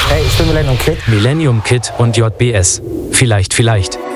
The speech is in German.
Hey, ich bin Millennium Kid. Millennium Kid und JBS. Vielleicht.